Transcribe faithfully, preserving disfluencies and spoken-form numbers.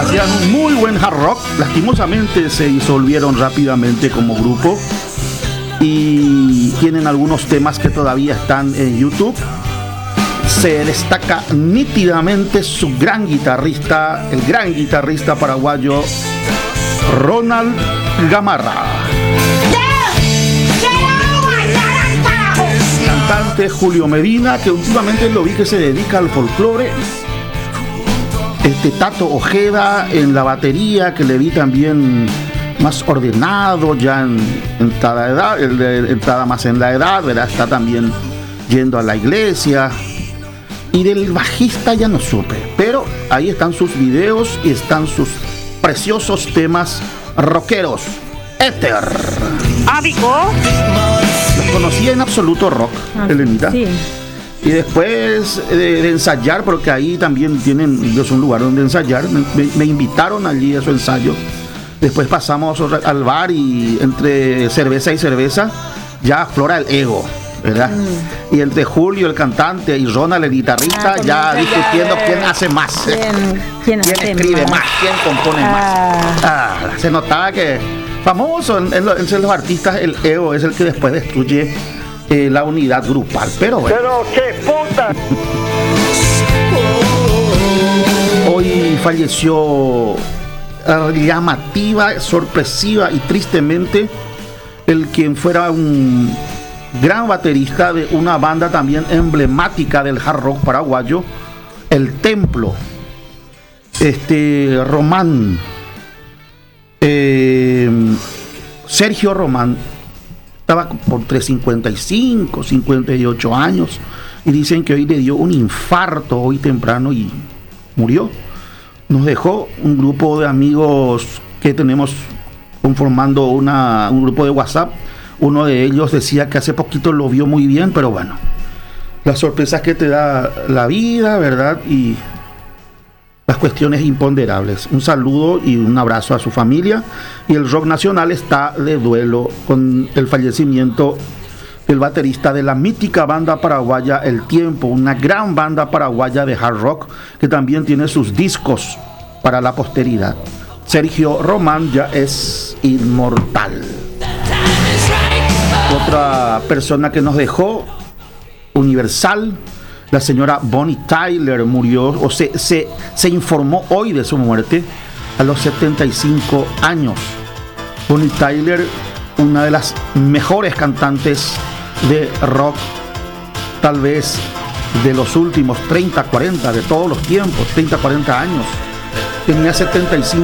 hacían un muy buen hard rock. Lastimosamente se disolvieron rápidamente como grupo y tienen algunos temas que todavía están en YouTube. Se destaca nítidamente su gran guitarrista, el gran guitarrista paraguayo Ronald Gamarra. Cantante Julio Medina, que últimamente lo vi que se dedica al folclore. Este Tato Ojeda en la batería, que le vi también más ordenado ya en entrada edad, entrada más en la edad, ¿verdad? Está también yendo a la iglesia. Y del bajista ya no supe, pero ahí están sus videos y están sus preciosos temas rockeros. Éter. Ábico. Los conocía en absoluto rock, ah, Elenita. Sí. Y después de, de ensayar, porque ahí también tienen, es un lugar donde ensayar, me, me invitaron allí a su ensayo. Después pasamos al bar y entre cerveza y cerveza ya aflora el ego, ¿verdad? Mm. Y entre Julio, el cantante, y Ronald, el guitarrista, ah, ya discutiendo ya, quién hace más. ¿Quién, quién, ¿Quién hace escribe más? más? ¿Quién compone ah. más? Ah, se notaba que famoso en, en, entre los artistas el ego es el que después destruye eh, la unidad grupal. Pero bueno. Pero qué puta. Hoy falleció llamativa, sorpresiva y tristemente el quien fuera un gran baterista de una banda también emblemática del hard rock paraguayo, El Templo, este Román, eh, Sergio Román, estaba por entre cincuenta y cinco, cincuenta y ocho años, y dicen que hoy le dio un infarto hoy temprano y murió. Nos dejó un grupo de amigos que tenemos conformando una, un grupo de WhatsApp. Uno de ellos decía que hace poquito lo vio muy bien, pero bueno, las sorpresas que te da la vida, ¿verdad? Y las cuestiones imponderables. Un saludo y un abrazo a su familia. Y el rock nacional está de duelo con el fallecimiento del baterista de la mítica banda paraguaya El Tiempo, una gran banda paraguaya de hard rock que también tiene sus discos para la posteridad. Sergio Román ya es inmortal. Otra persona que nos dejó, universal, la señora Bonnie Tyler, murió, o se, se, se informó hoy de su muerte a los setenta y cinco años. Bonnie Tyler, una de las mejores cantantes de rock, tal vez de los últimos treinta, cuarenta, de todos los tiempos, treinta, cuarenta años. Tenía setenta y cinco